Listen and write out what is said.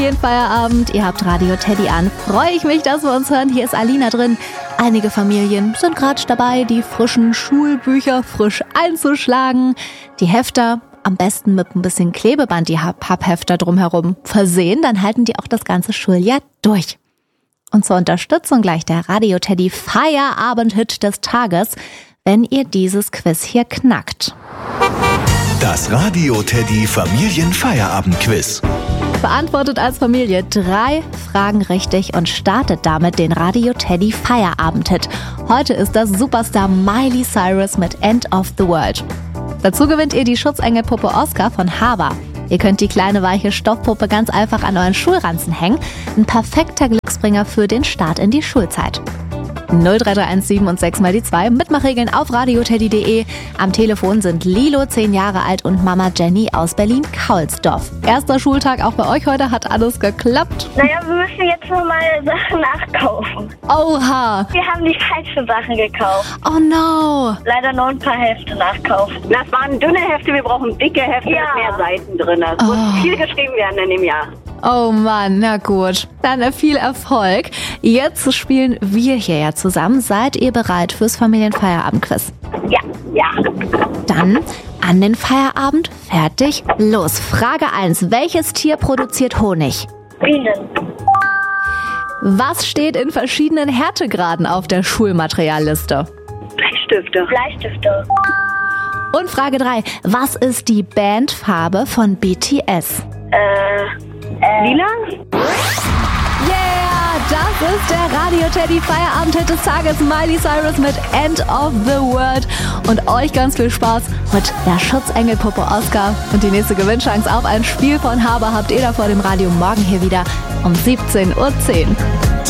Feierabend, ihr habt Radio Teddy an. Freue ich mich, dass wir uns hören. Hier ist Alina drin. Einige Familien sind gerade dabei, die frischen Schulbücher frisch einzuschlagen. Die Hefter am besten mit ein bisschen Klebeband, die Papphefter drumherum versehen. Dann halten die auch das ganze Schuljahr durch. Und zur Unterstützung gleich der Radio Teddy Feierabend-Hit des Tages, wenn ihr dieses Quiz hier knackt. Das Radio Teddy Familienfeierabend-Quiz. Beantwortet als Familie 3 Fragen richtig und startet damit den Radio Teddy Feierabend-Hit. Heute ist das Superstar Miley Cyrus mit End of the World. Dazu gewinnt ihr die Schutzengelpuppe Oscar von Haber. Ihr könnt die kleine weiche Stoffpuppe ganz einfach an euren Schulranzen hängen. Ein perfekter Glücksbringer für den Start in die Schulzeit. 03317 und 6 mal die 2. Mitmachregeln auf radioteddy.de. Am Telefon sind Lilo, 10 Jahre alt, und Mama Jenny aus Berlin-Kaulsdorf. Erster Schultag auch bei euch heute. Hat alles geklappt? Naja, wir müssen jetzt noch mal Sachen nachkaufen. Oha! Wir haben die falschen Sachen gekauft. Oh no! Leider noch ein paar Hefte nachkaufen. Das waren dünne Hefte, wir brauchen dicke Hefte mit mehr Seiten drin. Es muss viel geschrieben werden in dem Jahr. Oh Mann, na gut. Dann viel Erfolg. Jetzt spielen wir hier ja zusammen. Seid ihr bereit fürs Familienfeierabend-Quiz? Ja. Dann an den Feierabend. Fertig, los. Frage 1. Welches Tier produziert Honig? Bienen. Was steht in verschiedenen Härtegraden auf der Schulmaterialliste? Bleistifte. Und Frage 3. Was ist die Bandfarbe von BTS? Lila? Yeah, das ist der Radio Teddy Feierabend-Hit des Tages. Miley Cyrus mit End of the World. Und euch ganz viel Spaß mit der Schutzengelpuppe Oscar. Und die nächste Gewinnchance auf ein Spiel von Haber habt ihr da vor dem Radio morgen hier wieder um 17:10 Uhr.